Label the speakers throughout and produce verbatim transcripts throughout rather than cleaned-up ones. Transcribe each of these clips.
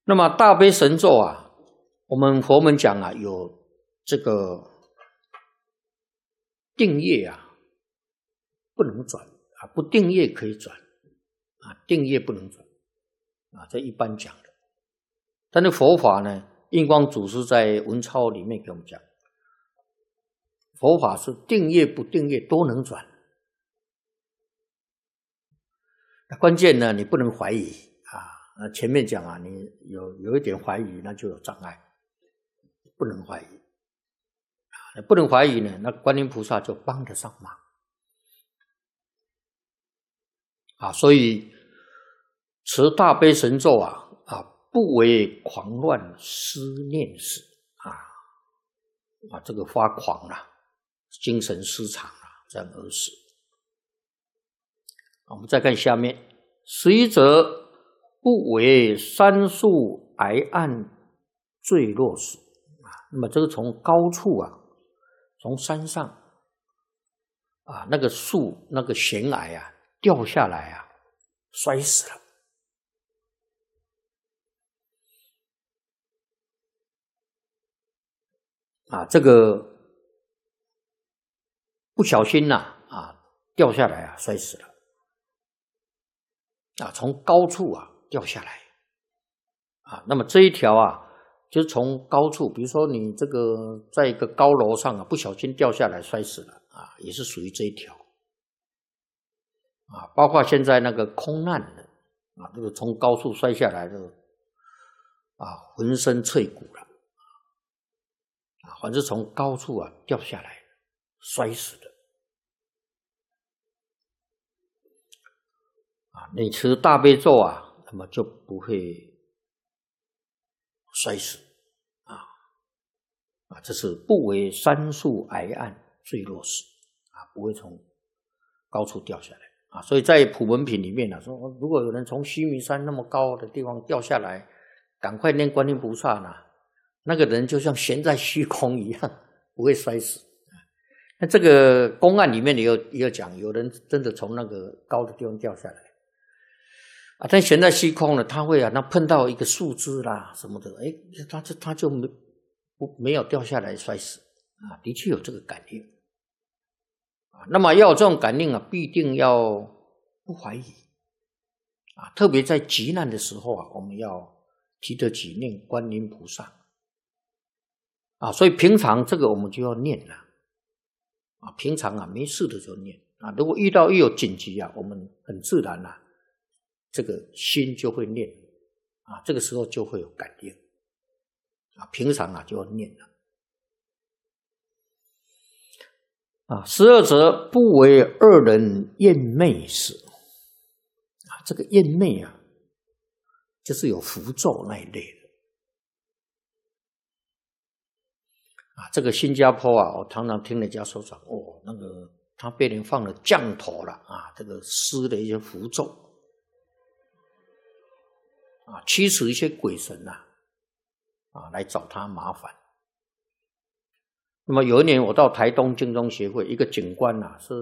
Speaker 1: 那么大悲神咒啊，我们佛门讲啊，有这个定业啊，不能转啊，不定业可以转啊，定业不能转啊，这一般讲的。但是佛法呢，印光祖师在文钞里面给我们讲，佛法是定业不定业都能转。关键呢，你不能怀疑啊。那前面讲啊，你有有一点怀疑，那就有障碍，不能怀疑啊，不能怀疑呢，那观音菩萨就帮得上忙啊。所以持大悲神咒啊啊，不为狂乱思念事啊啊，这个发狂了、啊，精神失常了、啊，这样而死。我们再看下面，十一则不为山树崖岸坠落死啊。那么这个从高处啊，从山上啊，那个树那个悬崖啊掉下来啊，摔死了啊，这个不小心呐 啊, 啊掉下来啊，摔死了。啊，从高处啊掉下来，啊，那么这一条啊，就是从高处，比如说你这个在一个高楼上啊，不小心掉下来摔死了啊，也是属于这一条，啊，包括现在那个空难的啊，这个从高处摔下来的啊，浑身脆骨了，啊，反正从高处啊掉下来摔死的。啊，你持大悲咒啊，那么就不会摔死啊啊，这是不为山树崖岸坠落死啊，不会从高处掉下来啊。所以在普门品里面呢、啊，说如果有人从须弥山那么高的地方掉下来，赶快念观音菩萨呢，那个人就像悬在虚空一样，不会摔死。那这个公案里面也有也有讲，有人真的从那个高的地方掉下来。啊，但悬在虚空呢，他会啊，那碰到一个树枝啦什么的，哎，他就他就没不没有掉下来摔死啊，的确有这个感应啊。那么要有这种感应啊，必定要不怀疑啊，特别在急难的时候啊，我们要提得起念观音菩萨啊，所以平常这个我们就要念了啊，平常啊没事的时候念啊，如果遇到一有紧急啊，我们很自然啊。这个心就会念啊，这个时候就会有感应啊，平常啊就要念了啊。十二则不为二人厌魅死啊，这个厌魅啊，就是有符咒那一类的啊。这个新加坡啊，我常常听人家说讲，哦，那个他被人放了降头了啊，这个施的一些符咒。啊，驱使一些鬼神呐、啊，啊，来找他麻烦。那么有一年我到台东净宗协会，一个警官呐、啊，是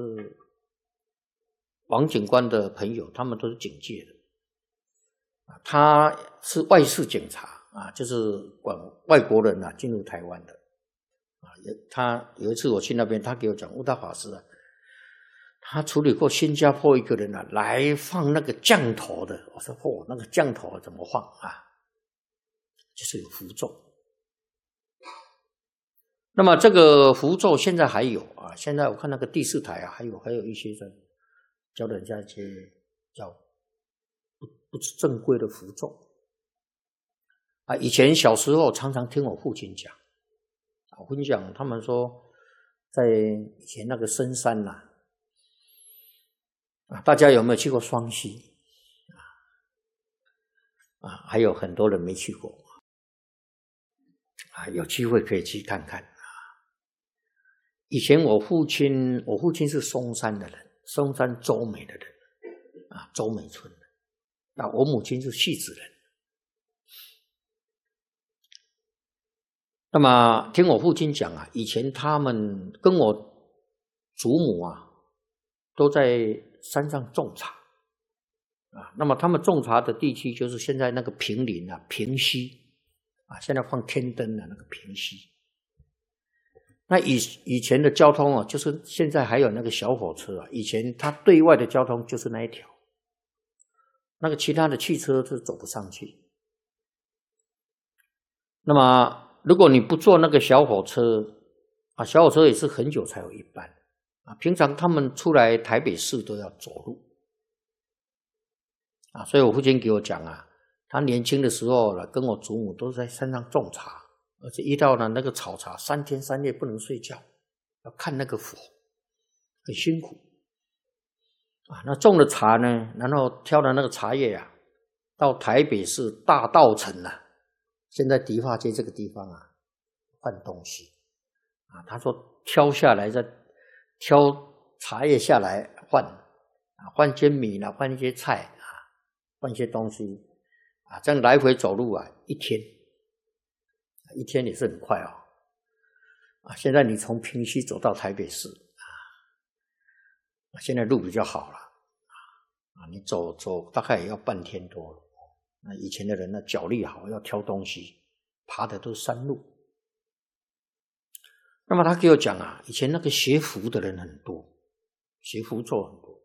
Speaker 1: 王警官的朋友，他们都是警界的，啊，他是外事警察啊，就是管外国人啊进入台湾的，啊，他有一次我去那边，他给我讲，悟大法师啊。他处理过新加坡一个人啊，来放那个降头的。我说哦，那个降头怎么放啊？就是有符咒。那么这个符咒现在还有啊，现在我看那个第四台啊，还有还有一些人教人家一些叫不不是正规的符咒啊。以前小时候常常听我父亲讲，我父亲讲，他们说在以前那个深山呐、啊。啊，大家有没有去过双溪啊？啊，还有很多人没去过啊，有机会可以去看看啊。以前我父亲，我父亲是松山的人，松山周美的人啊，周美村的。那我母亲是戏子人。那么听我父亲讲啊，以前他们跟我祖母啊，都在山上种茶啊。那么他们种茶的地区就是现在那个平林啊、平溪啊，现在放天灯的那个平溪。那以以前的交通啊，就是现在还有那个小火车啊，以前它对外的交通就是那一条，那个其他的汽车是走不上去。那么如果你不坐那个小火车啊，小火车也是很久才有一班啊，平常他们出来台北市都要走路啊，所以我父亲给我讲啊，他年轻的时候呢，跟我祖母都在山上种茶，而且一到了那个草茶，三天三夜不能睡觉，要看那个佛，很辛苦啊。那种了茶呢，然后挑了那个茶叶啊，到台北市大稻埕啊，现在迪化街这个地方啊，换东西啊。他说挑下来再挑茶叶下来换啊，换些米啦，换一些菜啊，换一些东西啊，这样来回走路啊，一天，一天也是很快哦。啊，现在你从平溪走到台北市啊，现在路比较好了啊，你走走大概也要半天多了。那以前的人呢，脚力好，要挑东西，爬的都是山路。那么他给我讲啊，以前那个学符的人很多，学符咒很多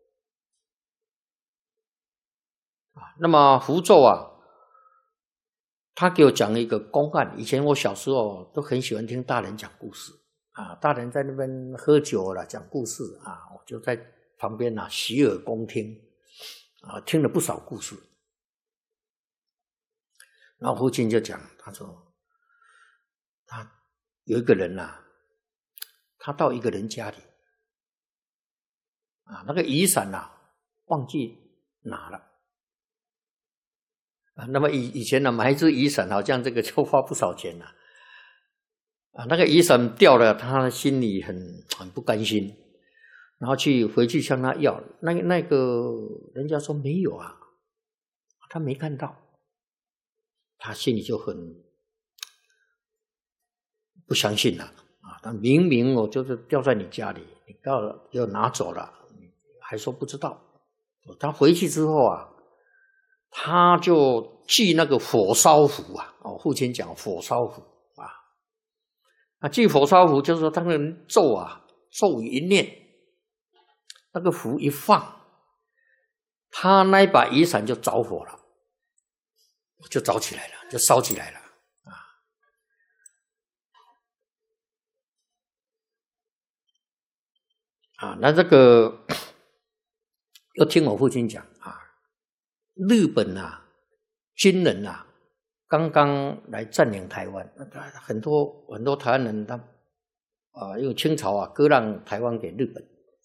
Speaker 1: 啊。那么符咒啊，他给我讲了一个公案。以前我小时候都很喜欢听大人讲故事啊，大人在那边喝酒了，讲故事啊，我就在旁边啊洗耳恭听啊，听了不少故事。然后父亲就讲，他说他有一个人啊，他到一个人家里啊，那个雨伞啊忘记拿了啊。那么以以前呢、啊，买一只雨伞好像这个就花不少钱了 啊, 啊。那个雨伞掉了，他心里很很不甘心，然后去回去向他要，那那个人家说没有啊，他没看到。他心里就很不相信了啊！他明明我就是掉在你家里，你到了又拿走了，还说不知道。他回去之后啊，他就记那个火烧符啊，哦，父亲讲火烧符啊，啊，记火烧符就是说他那个咒啊，咒语一念，那个符一放，他那一把雨伞就着火了。就着起来了，就烧起来了啊！啊，那这个又听我父亲讲啊，日本啊军人啊刚刚来占领台湾，很多很多台湾人他啊，因为清朝啊割让台湾给日本，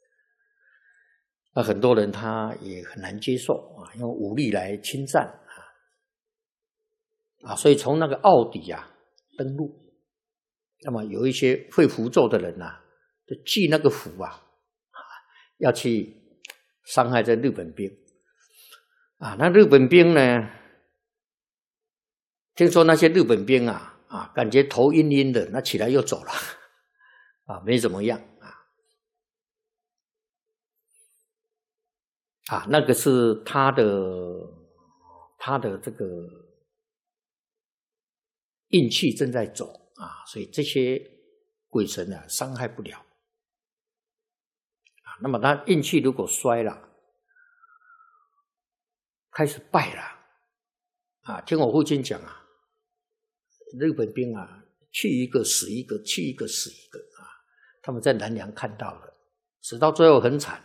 Speaker 1: 那很多人他也很难接受啊，用武力来侵占。啊，所以从那个澳底啊登陆，那么有一些会符咒的人啊，就记那个符啊，要去伤害这日本兵啊。那日本兵呢，听说那些日本兵啊啊，感觉头晕晕的，那起来又走了啊，没怎么样啊啊，那个是他的他的这个。运气正在走啊，所以这些鬼神啊伤害不了啊。那么他运气如果衰了，开始败了啊。听我父亲讲啊，日本兵啊去一个死一个，去一个死一个啊。他们在南洋看到了，死到最后很惨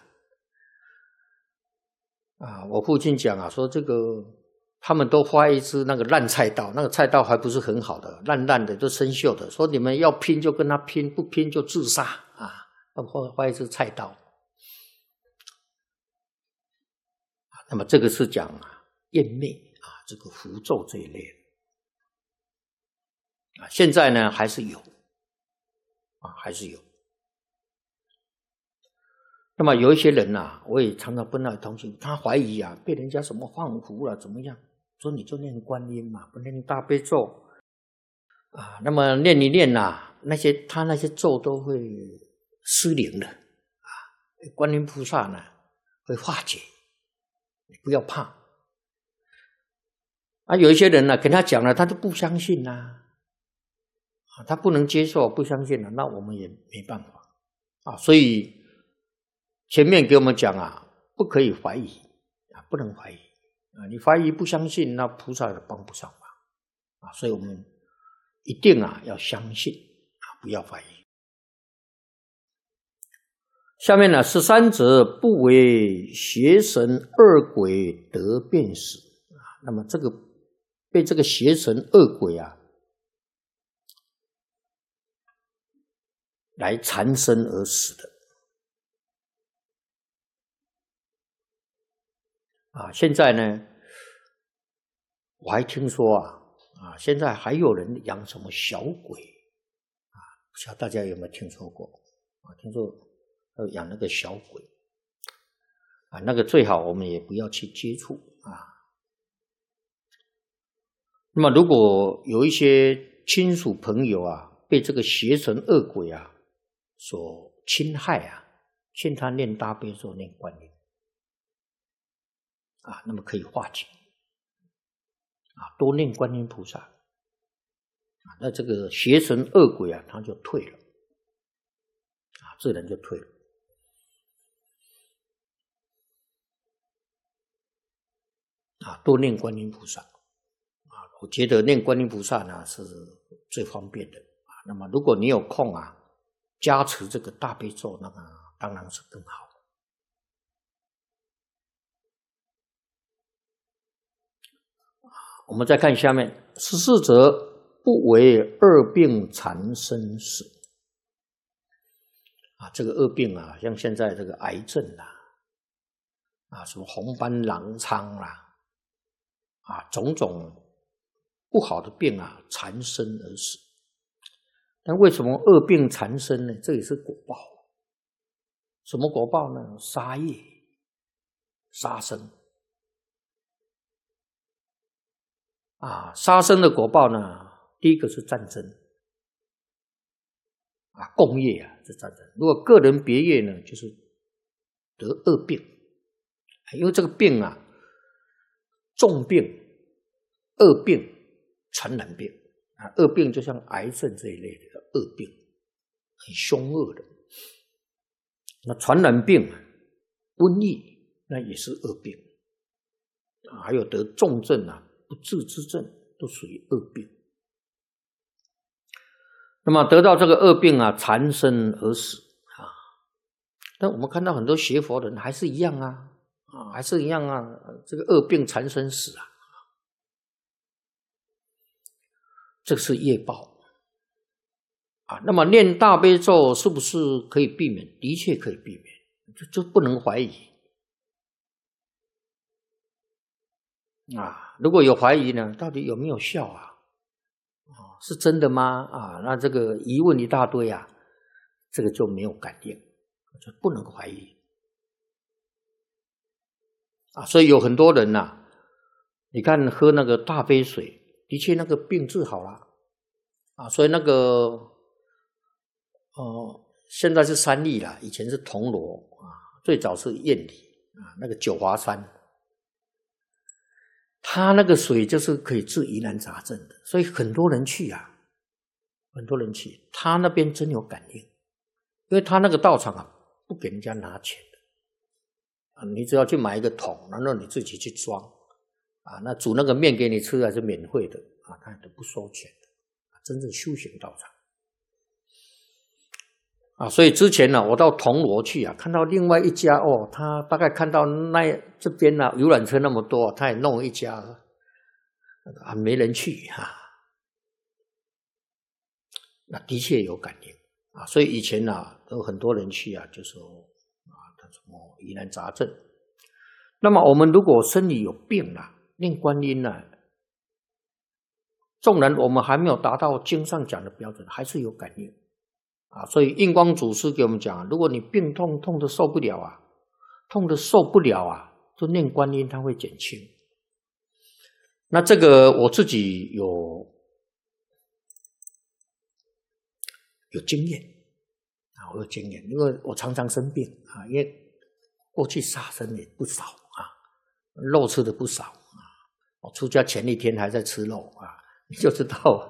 Speaker 1: 啊。我父亲讲啊，说这个。他们都花一支那个烂菜刀，那个菜刀还不是很好的，烂烂的都生锈的。说你们要拼就跟他拼，不拼就自杀啊！花花一支菜刀。那么这个是讲啊厌魅啊，这个符咒这一类啊，现在呢还是有啊，还是有。那么有一些人啊，我也常常跟他同行，他怀疑啊被人家什么放符了怎么样？说你就念观音嘛，不念大悲咒啊。那么念一念啊，那些他那些咒都会失灵的啊。观音菩萨呢会化解，你不要怕啊，有一些人呢、啊，跟他讲了，他都不相信呐、啊，啊，他不能接受，不相信了、啊，那我们也没办法啊。所以前面给我们讲啊，不可以怀疑啊，不能怀疑啊，你怀疑不相信，那菩萨也帮不上忙啊。所以我们一定啊要相信啊，不要怀疑。下面呢，十三者不为邪神恶鬼得便死啊。那么这个被这个邪神恶鬼啊来缠身而死的啊。现在呢，我还听说啊啊，现在还有人养什么小鬼啊？不晓得大家有没有听说过啊？听说要养那个小鬼啊，那个最好我们也不要去接触啊。那么如果有一些亲属朋友啊，被这个邪神恶鬼啊所侵害啊，劝他念大悲咒、念观音啊，那么可以化解啊，多念观音菩萨啊，那这个邪神恶鬼啊，他就退了啊，自然就退了。啊，多念观音菩萨啊！我觉得念观音菩萨呢是最方便的啊。那么如果你有空啊，加持这个大悲咒，那么当然是更好。我们再看下面，十四者不为恶病缠身死啊。这个恶病啊，像现在这个癌症啦，啊，什么红斑狼疮啦。啊，种种不好的病啊，缠身而死。但为什么恶病缠身呢？这也是果报。什么果报呢？杀业、杀生。啊，杀生的果报呢，第一个是战争。啊，共业啊，是战争。如果个人别业呢，就是得恶病。因为这个病啊，重病、恶病、传染病啊，恶病就像癌症这一类的恶病，很凶恶的。那传染病、瘟疫那也是恶病啊，还有得重症啊、不治之症都属于恶病。那么得到这个恶病啊，缠身而死啊。但我们看到很多学佛人还是一样啊。啊，还是一样啊，这个恶病缠身死啊，这是业报啊。那么念大悲咒是不是可以避免？的确可以避免，这就不能怀疑啊。如果有怀疑呢，到底有没有效啊？啊，是真的吗？啊，那这个疑问一大堆啊，这个就没有感应，就不能怀疑。啊，所以有很多人呐、啊，你看喝那个大杯水，的确那个病治好了啊。所以那个哦、呃，现在是三立啦，以前是铜锣啊，最早是燕里啊，那个九华山，他那个水就是可以治疑难杂症的，所以很多人去啊，很多人去，他那边真有感应，因为他那个道场啊，不给人家拿钱。你只要去买一个桶，然后你自己去装啊，那煮那个面给你吃还是免费的啊，他都不收钱的，真正修行道场啊。所以之前呢、啊，我到铜锣去啊，看到另外一家哦，他大概看到那这边呢、啊、游览车那么多，他也弄一家啊，没人去哈、啊，那的确有感应啊。所以以前呢、啊，有很多人去啊，就说。什么疑难杂症？那么我们如果身体有病了、啊，念观音呢、啊，纵然我们还没有达到经上讲的标准，还是有感应啊。所以印光祖师给我们讲，如果你病痛痛得受不了啊，痛得受不了啊，就念观音，它会减轻。那这个我自己有有经验。啊，我有经验，因为我常常生病啊，因为过去杀生也不少啊，肉吃的不少啊， 出家前一天还在吃肉啊，你就知道